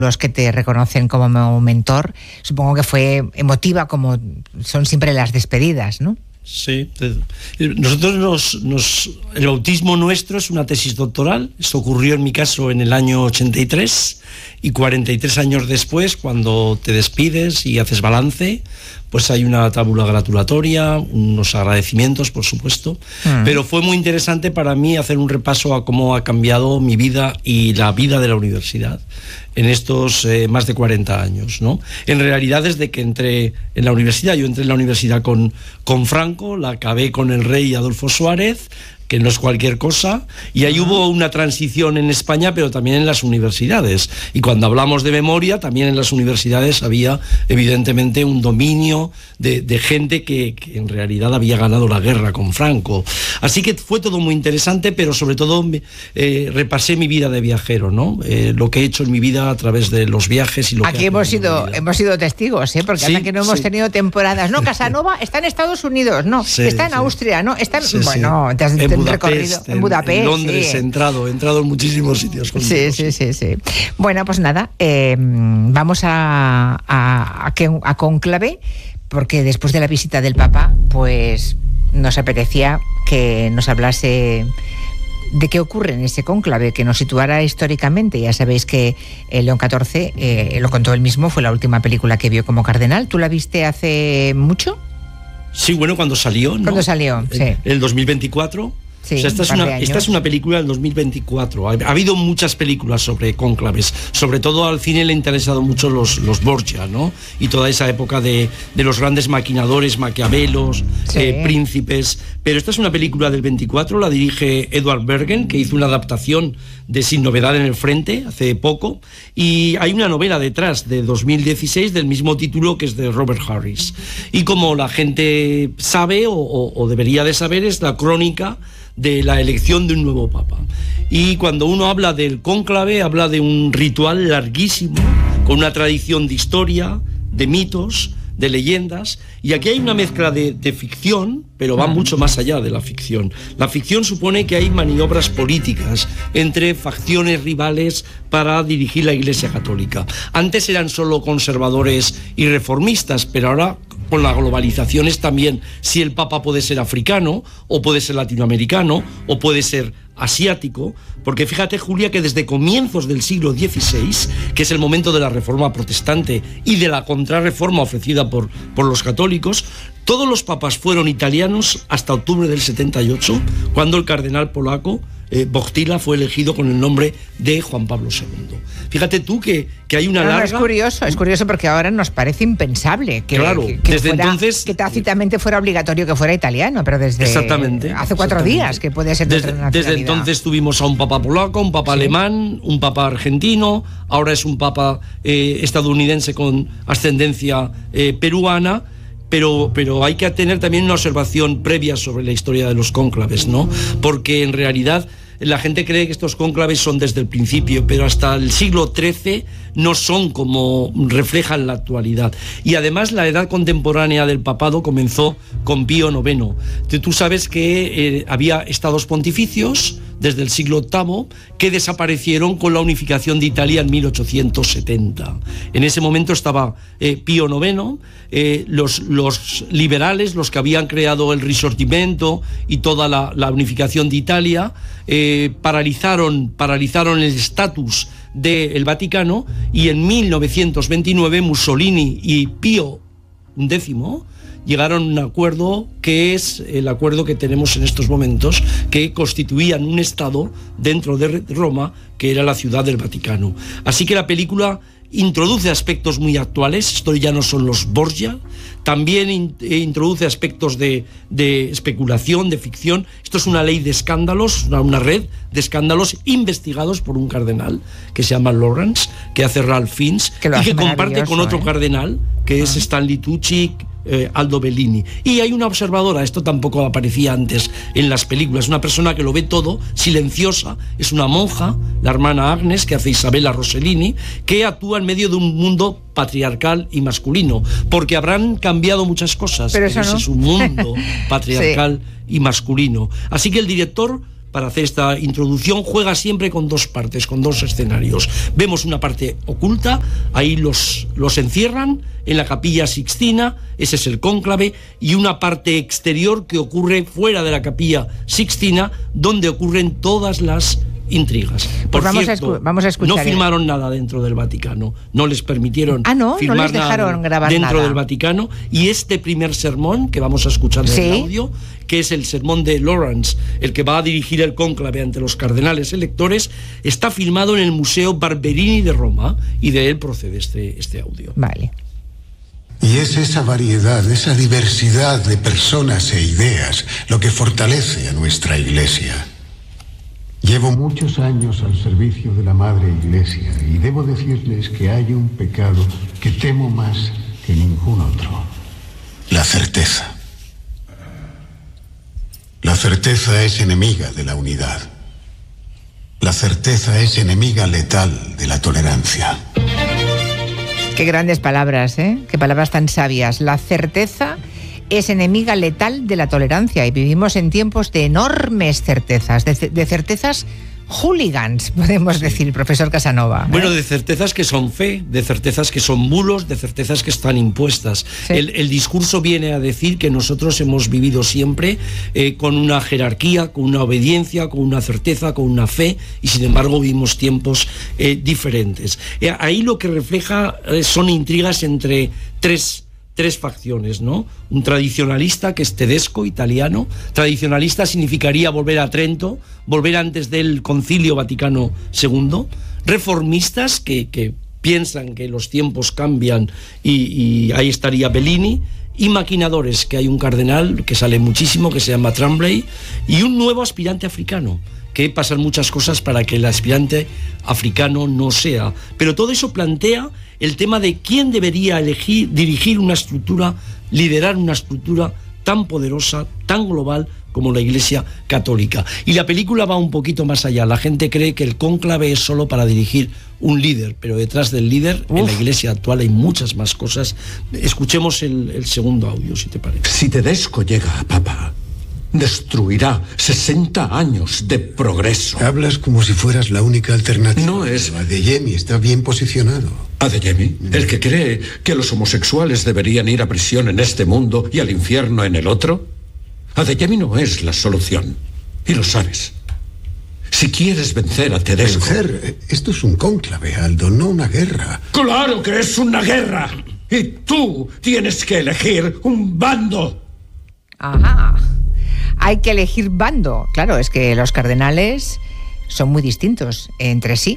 los que te reconocen como mentor, supongo que fue emotiva, como son siempre las despedidas, ¿no? Sí, nosotros el bautismo nuestro es una tesis doctoral. Esto ocurrió en mi caso en el año 83, y 43 años después, cuando te despides y haces balance, pues hay una tabula gratulatoria, unos agradecimientos, por supuesto, pero fue muy interesante para mí hacer un repaso a cómo ha cambiado mi vida y la vida de la universidad en estos más de 40 años, ¿no? En realidad, desde que entré en la universidad, yo entré en la universidad con Franco, la acabé con el rey Adolfo Suárez, que no es cualquier cosa, y ahí hubo una transición en España, pero también en las universidades. Y cuando hablamos de memoria, también en las universidades había, evidentemente, un dominio de gente que en realidad había ganado la guerra con Franco. Así que fue todo muy interesante, pero sobre todo repasé mi vida de viajero, ¿no? Lo que he hecho en mi vida a través de los viajes y lo Aquí que hemos sido testigos, ¿eh? Porque sí, hasta que no hemos tenido temporadas. No, Casanova está en Estados Unidos, no, está en Austria, no, está en... Bueno, te has recorrido en Budapest, en Londres, he entrado en muchísimos sitios. Sí. Bueno, pues nada, vamos a Cónclave, porque después de la visita del Papa, pues nos apetecía que nos hablase de qué ocurre en ese cónclave, que nos situara históricamente. Ya sabéis que León XIV, lo contó él mismo, fue la última película que vio como cardenal. ¿Tú la viste hace mucho? Sí, bueno, cuando salió, ¿no? Cuando salió, sí. El 2024. Sí, o sea, esta es una película del 2024. Ha habido muchas películas sobre cónclaves. Sobre todo al cine le han interesado mucho los Borgia, ¿no? Y toda esa época de los grandes maquinadores, Maquiavelos, príncipes. Pero esta es una película del 24, la dirige Edward Bergen, que hizo una adaptación de Sin novedad en el frente hace poco. Y hay una novela detrás de 2016 del mismo título, que es de Robert Harris. Y como la gente sabe o debería de saber, es la crónica de la elección de un nuevo papa. Y cuando uno habla del cónclave, habla de un ritual larguísimo, con una tradición de historia, de mitos, de leyendas, y aquí hay una mezcla de ficción, pero va mucho más allá de la ficción. La ficción supone que hay maniobras políticas entre facciones rivales para dirigir la Iglesia Católica. Antes eran solo conservadores y reformistas, pero ahora, con la globalización, es también si el Papa puede ser africano, o puede ser latinoamericano, o puede ser asiático, porque fíjate, Julia, que desde comienzos del siglo XVI, que es el momento de la Reforma Protestante y de la contrarreforma ofrecida por los católicos, todos los papas fueron italianos hasta octubre del 78, cuando el cardenal polaco Wojtyła fue elegido con el nombre de Juan Pablo II. Fíjate tú que hay una larga... Es curioso porque ahora nos parece impensable que, claro, que tácitamente fuera obligatorio que fuera italiano, pero desde hace 4 días que puede ser de otra nacionalidad. Desde entonces tuvimos a un papa polaco, un papa alemán, un papa argentino, ahora es un papa estadounidense con ascendencia peruana. Pero hay que tener también una observación previa sobre la historia de los cónclaves, ¿no? Porque en realidad la gente cree que estos cónclaves son desde el principio, pero hasta el siglo XIII no son como reflejan la actualidad. Y además la edad contemporánea del papado comenzó con Pío IX. Tú sabes que había estados pontificios desde el siglo VIII que desaparecieron con la unificación de Italia en 1870. En ese momento estaba Pío IX, los liberales, los que habían creado el Risorgimento y toda la unificación de Italia, paralizaron el estatus del Vaticano, y en 1929 Mussolini y Pío X llegaron a un acuerdo, que es el acuerdo que tenemos en estos momentos, que constituían un estado dentro de Roma, que era la ciudad del Vaticano. Así que la película introduce aspectos muy actuales. Esto ya no son los Borgia. También introduce aspectos de especulación, de ficción. Esto es una ley de escándalos, una red de escándalos investigados por un cardenal que se llama Lawrence, que hace Ralph Fiennes, y que comparte con otro cardenal, que es Stanley Tucci, Aldo Bellini. Y hay una observadora, esto tampoco aparecía antes en las películas, una persona que lo ve todo, silenciosa, es una monja, la hermana Agnes, que hace Isabella Rossellini, que actúa en medio de un mundo patriarcal y masculino, porque habrán cambiado muchas cosas, pero ese es un mundo patriarcal y masculino. Así que el director para hacer esta introducción, juega siempre con dos partes, con dos escenarios. Vemos una parte oculta, ahí los encierran en la Capilla Sixtina, ese es el cónclave, y una parte exterior que ocurre fuera de la Capilla Sixtina, donde ocurren todas las intrigas. Por cierto, vamos a escuchar. No filmaron nada dentro del Vaticano, no les permitieron filmar no les dejaron grabar dentro nada del Vaticano, y este primer sermón que vamos a escuchar en el audio, que es el sermón de Lawrence, el que va a dirigir el cónclave ante los cardenales electores, está filmado en el Museo Barberini de Roma, y de él procede este audio. Vale. Y es esa variedad, esa diversidad de personas e ideas lo que fortalece a nuestra Iglesia. Llevo muchos años al servicio de la Madre Iglesia y debo decirles que hay un pecado que temo más que ningún otro. La certeza. La certeza es enemiga de la unidad. La certeza es enemiga letal de la tolerancia. Qué grandes palabras, ¿eh? Qué palabras tan sabias. La certeza es enemiga letal de la tolerancia, y vivimos en tiempos de enormes certezas, de certezas hooligans, podemos decir, profesor Casanova. Bueno, de certezas que son fe, de certezas que son bulos, de certezas que están impuestas. Sí. El discurso viene a decir que nosotros hemos vivido siempre con una jerarquía, con una obediencia, con una certeza, con una fe, y sin embargo vivimos tiempos diferentes. Ahí lo que refleja son intrigas entre tres facciones, ¿no? Un tradicionalista, que es Tedesco, italiano. Tradicionalista significaría volver a Trento, volver antes del Concilio Vaticano II. Reformistas, que piensan que los tiempos cambian, y ahí estaría Bellini. Y maquinadores, que hay un cardenal que sale muchísimo, que se llama Tremblay, y un nuevo aspirante africano, que pasan muchas cosas para que el aspirante africano no sea. Pero todo eso plantea el tema de quién debería dirigir una estructura, liderar una estructura tan poderosa, tan global como la Iglesia Católica. Y la película va un poquito más allá. La gente cree que el cónclave es solo para dirigir un líder, pero detrás del líder, en la Iglesia actual, hay muchas más cosas. Escuchemos el segundo audio, si te parece. Si Tedesco llega a Papa, destruirá 60 años de progreso. Hablas como si fueras la única alternativa. No es... Adeyemi está bien posicionado. ¿Adeyemi? ¿El que cree que los homosexuales deberían ir a prisión en este mundo y al infierno en el otro? Adeyemi no es la solución. Y lo sabes. Si quieres vencer a Tedesco... Vencer. Esto es un cónclave, Aldo, no una guerra. ¡Claro que es una guerra! Y tú tienes que elegir un bando. Ajá. Hay que elegir bando. Claro, es que los cardenales son muy distintos entre sí.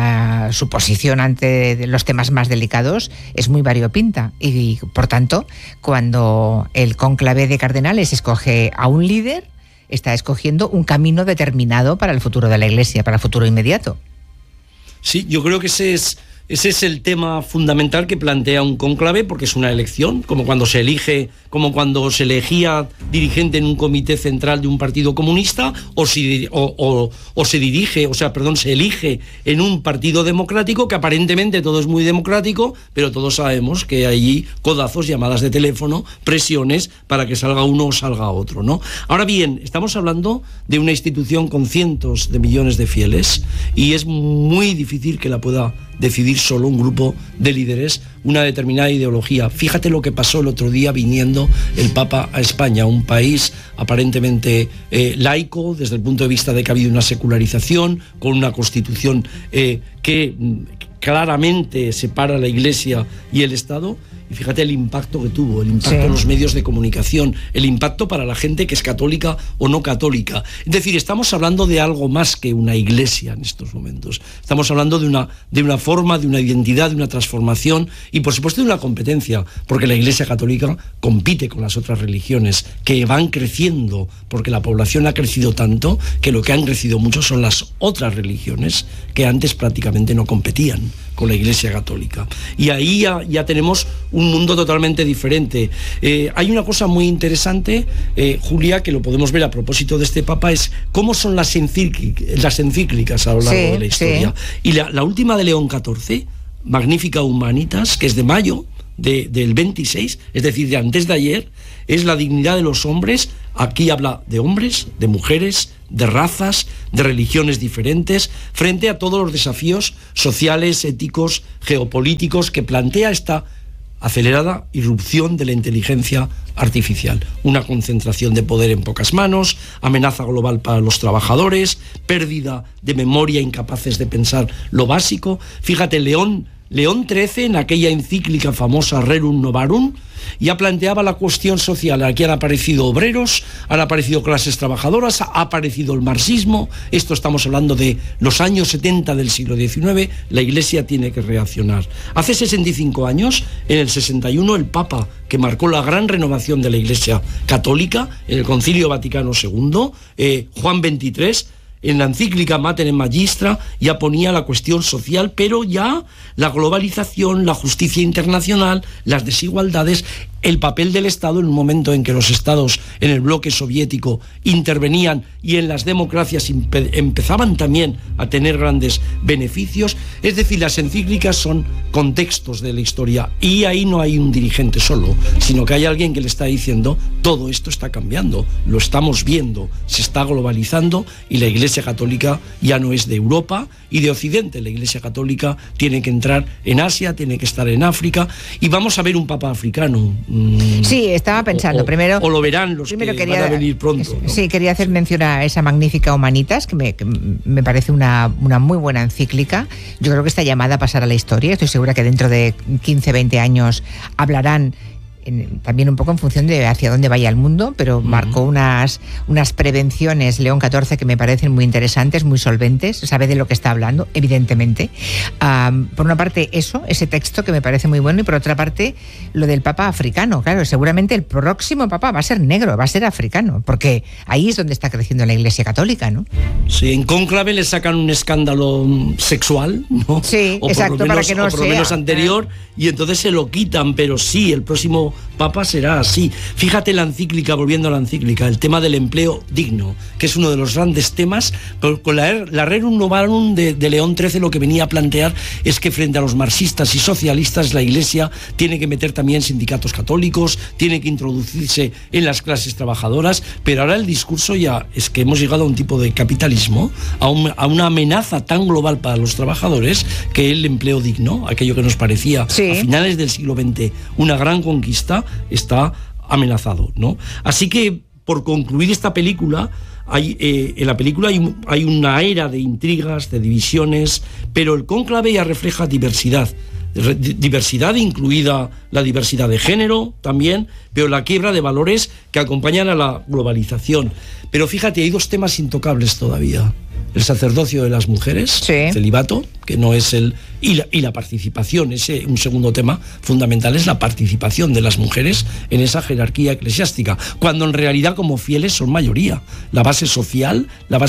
Su posición ante los temas más delicados es muy variopinta, y por tanto, cuando el cónclave de cardenales escoge a un líder, está escogiendo un camino determinado para el futuro de la Iglesia, para el futuro inmediato. Sí, yo creo que ese es el tema fundamental que plantea un cónclave, porque es una elección, como cuando se elegía dirigente en un comité central de un partido comunista, se elige en un partido democrático, que aparentemente todo es muy democrático, pero todos sabemos que hay allí codazos, llamadas de teléfono, presiones para que salga uno o salga otro, ¿no? Ahora bien, estamos hablando de una institución con cientos de millones de fieles, y es muy difícil que la pueda decidir solo un grupo de líderes una determinada ideología. Fíjate lo que pasó el otro día viniendo el Papa a España, un país aparentemente laico, desde el punto de vista de que ha habido una secularización, con una constitución que claramente separa la Iglesia y el Estado. Y fíjate el impacto que tuvo, el impacto en los medios de comunicación, el impacto para la gente que es católica o no católica. Es decir, estamos hablando de algo más que una iglesia en estos momentos. Estamos hablando de una forma, de una identidad, de una transformación y, por supuesto, de una competencia, porque la Iglesia Católica compite con las otras religiones que van creciendo, porque la población ha crecido tanto que lo que han crecido mucho son las otras religiones que antes prácticamente no competían con la Iglesia Católica. Y ahí ya tenemos un mundo totalmente diferente. Hay una cosa muy interesante, Julia, que lo podemos ver a propósito de este Papa, es cómo son las encíclicas a lo largo de la historia. Y la última de León XIV, Magnificat Humanitas, que es de mayo del 26, es decir, de antes de ayer, es la dignidad de los hombres. Aquí habla de hombres, de mujeres, de razas, de religiones diferentes, frente a todos los desafíos sociales, éticos, geopolíticos que plantea esta acelerada irrupción de la inteligencia artificial. Una concentración de poder en pocas manos, amenaza global para los trabajadores, pérdida de memoria, incapaces de pensar lo básico. Fíjate, León XIII, en aquella encíclica famosa Rerum Novarum, ya planteaba la cuestión social. Aquí han aparecido obreros, han aparecido clases trabajadoras, ha aparecido el marxismo. Esto estamos hablando de los años 70 del siglo XIX. La Iglesia tiene que reaccionar. Hace 65 años, en el 61, el Papa, que marcó la gran renovación de la Iglesia católica, en el Concilio Vaticano II, Juan XXIII, en la encíclica Mater Magistra, ya ponía la cuestión social, pero ya la globalización, la justicia internacional, las desigualdades, el papel del Estado en un momento en que los estados en el bloque soviético intervenían y en las democracias empezaban también a tener grandes beneficios. Es decir, las encíclicas son contextos de la historia, y ahí no hay un dirigente solo, sino que hay alguien que le está diciendo: todo esto está cambiando, lo estamos viendo, se está globalizando, y la Iglesia Católica ya no es de Europa y de Occidente. La Iglesia Católica tiene que entrar en Asia, tiene que estar en África, y vamos a ver un papa africano. Sí, estaba pensando, primero... O lo verán los que van a venir pronto, ¿no? Sí, quería hacer mención a esa magnífica Humanitas, que me parece una muy buena encíclica. Yo creo que está llamada a pasar a la historia. Estoy segura que dentro de 15, 20 años hablarán también un poco en función de hacia dónde vaya el mundo, pero marcó unas prevenciones, León XIV, que me parecen muy interesantes, muy solventes, sabe de lo que está hablando, evidentemente. Por una parte ese texto que me parece muy bueno, y por otra parte lo del Papa africano. Claro, seguramente el próximo Papa va a ser negro, va a ser africano, porque ahí es donde está creciendo la Iglesia Católica, ¿no? Sí, en cónclave le sacan un escándalo sexual, ¿no? Sí, o exacto, por lo menos, para que no o por lo menos anterior, y entonces se lo quitan, pero sí, el próximo Papa será así. Fíjate la encíclica, volviendo a la encíclica, el tema del empleo digno, que es uno de los grandes temas. Con la Rerum Novarum de León XIII, lo que venía a plantear es que frente a los marxistas y socialistas, la Iglesia tiene que meter también sindicatos católicos, tiene que introducirse en las clases trabajadoras, pero ahora el discurso ya es que hemos llegado a un tipo de capitalismo, a una amenaza tan global para los trabajadores, que el empleo digno, aquello que nos parecía a finales del siglo XX una gran conquista, está amenazado, ¿no? Así que, por concluir esta película, en la película hay una era de intrigas, de divisiones, pero el cónclave ya refleja diversidad incluida la diversidad de género también, pero la quiebra de valores que acompañan a la globalización. Pero fíjate, hay dos temas intocables todavía: el sacerdocio de las mujeres, celibato, que no es y la participación. Un segundo tema fundamental es la participación de las mujeres en esa jerarquía eclesiástica, cuando en realidad como fieles son mayoría. La base social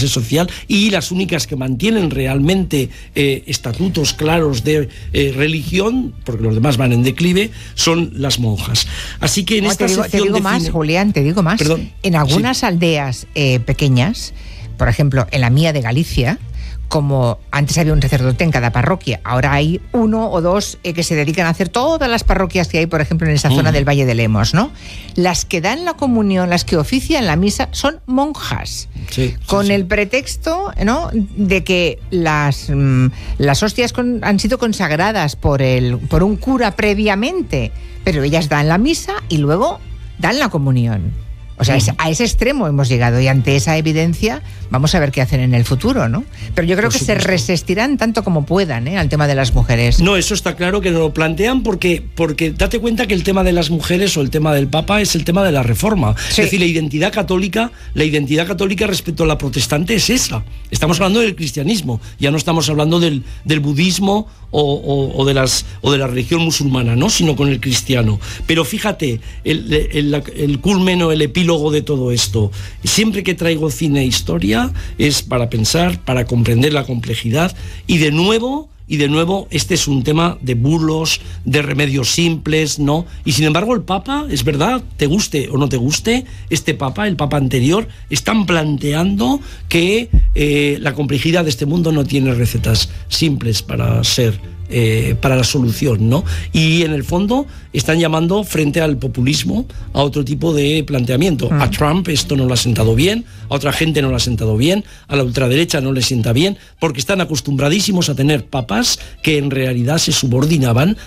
y las únicas que mantienen realmente estatutos claros de religión, porque los demás van en declive, son las monjas. Así que en esta sección te digo más, Julián, te digo más. Perdón. En algunas aldeas pequeñas, por ejemplo, en la mía de Galicia, como antes había un sacerdote en cada parroquia, ahora hay uno o dos que se dedican a hacer todas las parroquias que hay, por ejemplo, en esa zona del Valle de Lemos, ¿no? Las que dan la comunión, las que ofician la misa, son monjas, con el pretexto, ¿no?, de que las hostias han sido consagradas por un cura previamente, pero ellas dan la misa y luego dan la comunión. O sea, a ese extremo hemos llegado, y ante esa evidencia vamos a ver qué hacen en el futuro, ¿no? Pero yo creo que se resistirán tanto como puedan, al tema de las mujeres. No, eso está claro que no lo plantean porque date cuenta que el tema de las mujeres o el tema del Papa es el tema de la Reforma. Es decir, la identidad católica respecto a la protestante es esa. Estamos hablando del cristianismo, ya no estamos hablando del budismo o de la religión musulmana, ¿no?, sino con el cristiano. Pero fíjate, el culmen o el epílogo de todo esto, siempre que traigo cine e historia, es para pensar, para comprender la complejidad, y de nuevo, este es un tema de bulos, de remedios simples, ¿no? Y sin embargo el Papa, es verdad, te guste o no te guste, el Papa anterior, están planteando que la complejidad de este mundo no tiene recetas simples para ser para la solución, ¿no? Y en el fondo están llamando frente al populismo a otro tipo de planteamiento. A Trump esto no le ha sentado bien, a otra gente no le ha sentado bien, a la ultraderecha no le sienta bien, porque están acostumbradísimos a tener papas que en realidad se subordinaban